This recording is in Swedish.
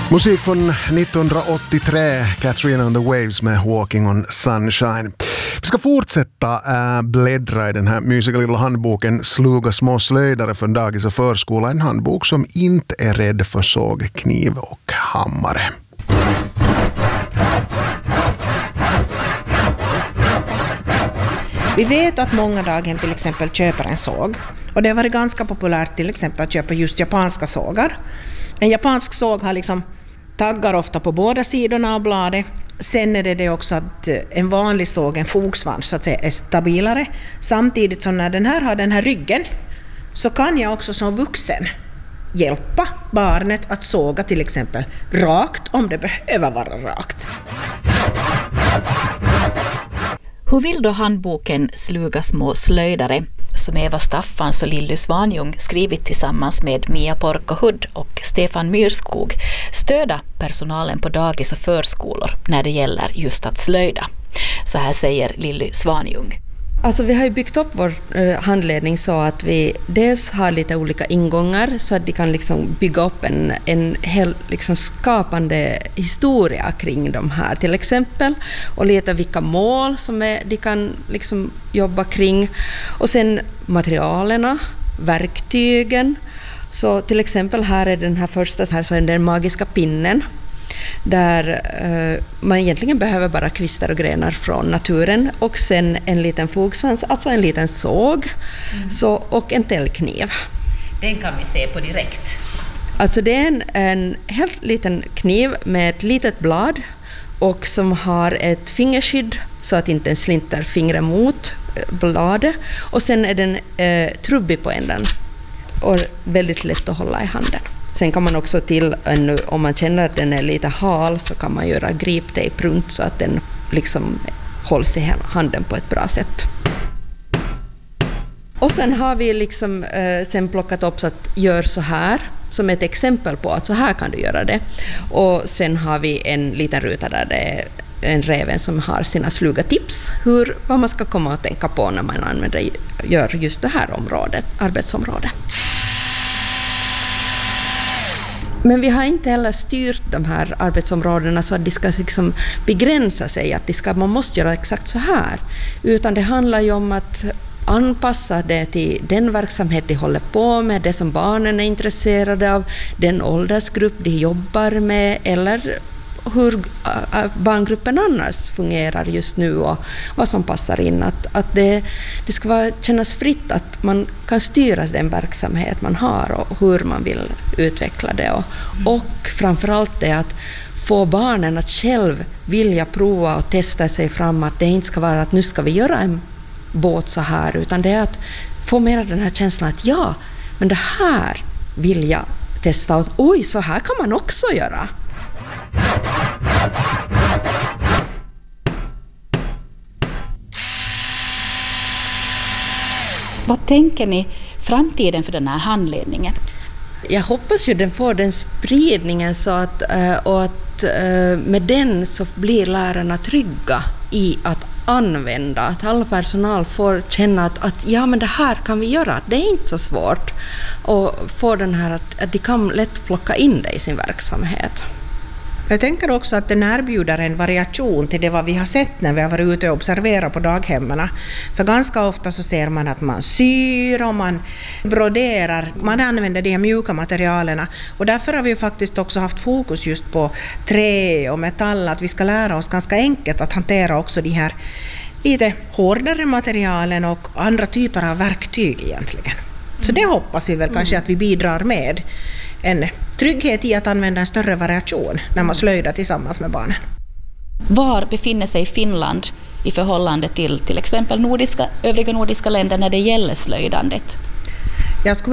Musik från 1983, Katrina and the Waves med Walking on Sunshine. Vi ska fortsätta bläddra i den här mysiga lilla handboken Sluga små slöjdare från dagis och förskola. En handbok som inte är rädd för såg, kniv och hammare. Vi vet att många daghem till exempel köper en såg. Och det har varit ganska populärt till exempel att köpa just japanska sågar. En japansk såg har liksom taggar ofta på båda sidorna av bladet. Sen är det också att en vanlig såg, en fogsvans så att säga, är stabilare. Samtidigt som när den här har den här ryggen så kan jag också som vuxen hjälpa barnet att såga till exempel rakt om det behöver vara rakt. Hur vill då handboken Sluga små slöjdare, som Eva Staffans och Lilly Svanjung skrivit tillsammans med Mia Porkahud och Stefan Myrskog, stöda personalen på dagis och förskolor när det gäller just att slöjda? Så här säger Lilly Svanjung. Alltså vi har ju byggt upp vår handledning så att vi dels har lite olika ingångar så att de kan liksom bygga upp en hel liksom skapande historia kring de här till exempel, och leta vilka mål som de kan liksom jobba kring, och sen materialerna, verktygen. Så till exempel här är den här första så är den magiska pinnen, där man egentligen behöver bara kvistar och grenar från naturen, och sen en liten fogsvans, alltså en liten såg, och en täljkniv. Den kan vi se på direkt. Alltså det är en helt liten kniv med ett litet blad och som har ett fingerskydd så att inte en slinter fingrar mot bladet, och sen är den trubbig på änden och väldigt lätt att hålla i handen. Sen kan man också om man känner att den är lite hal så kan man göra griptejp runt så att den liksom hålls i handen på ett bra sätt. Och sen har vi liksom sen plockat upp så att gör så här som ett exempel på att så här kan du göra det. Och sen har vi en liten ruta där det är en räven som har sina sluga tips vad man ska komma att tänka på när man gör just det här arbetsområdet. Men vi har inte heller styrt de här arbetsområdena så att de ska liksom begränsa sig, att man måste göra exakt så här. Utan det handlar ju om att anpassa det till den verksamhet de håller på med, det som barnen är intresserade av, den åldersgrupp de jobbar med, eller hur barngruppen annars fungerar just nu och vad som passar in. Att det ska kännas fritt, att man kan styra den verksamhet man har och hur man vill utveckla det. Och framförallt det att få barnen att själv vilja prova och testa sig fram, att det inte ska vara att nu ska vi göra en båt så här, utan det är att få mer den här känslan att ja, men det här vill jag testa och oj, så här kan man också göra. Vad tänker ni framtiden för den här handledningen? Jag hoppas ju den får den spridningen så att med den så blir lärarna trygga i att använda, att all personal får känna att ja, men det här kan vi göra, det är inte så svårt, och få den här att de kan lätt plocka in det i sin verksamhet. Jag tänker också att den erbjuder en variation till det vad vi har sett när vi har varit ute och observerat på daghemmen. För ganska ofta så ser man att man syr och man broderar, man använder de här mjuka materialerna. Och därför har vi faktiskt också haft fokus just på trä och metall, att vi ska lära oss ganska enkelt att hantera också de här lite hårdare materialen och andra typer av verktyg egentligen. Så det hoppas vi väl kanske att vi bidrar med. En trygghet i att använda en större variation när man slöjdar tillsammans med barnen. Var befinner sig Finland i förhållande till exempel övriga nordiska länder när det gäller slöjdandet? Jag skulle